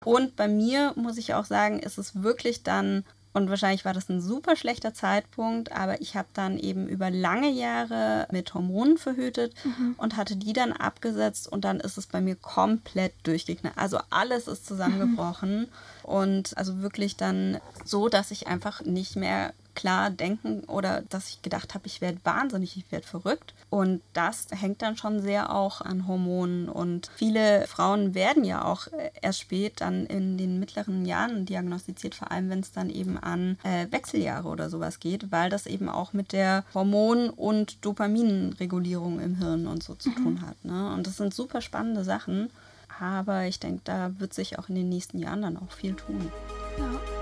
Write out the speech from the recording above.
Und bei mir, muss ich auch sagen, ist es wirklich dann, und wahrscheinlich war das ein super schlechter Zeitpunkt, aber ich habe dann eben über lange Jahre mit Hormonen verhütet und hatte die dann abgesetzt und dann ist es bei mir komplett durchgeknallt. Also alles ist zusammengebrochen und also wirklich dann so, dass ich einfach nicht mehr klar denken oder dass ich gedacht habe, ich werde wahnsinnig, ich werde verrückt. Und das hängt dann schon sehr auch an Hormonen. Und viele Frauen werden ja auch erst spät dann in den mittleren Jahren diagnostiziert, vor allem wenn es dann eben an Wechseljahre oder sowas geht, weil das eben auch mit der Hormon- und Dopaminregulierung im Hirn und so zu tun hat. Ne? Und das sind super spannende Sachen. Aber ich denke, da wird sich auch in den nächsten Jahren dann auch viel tun. Ja.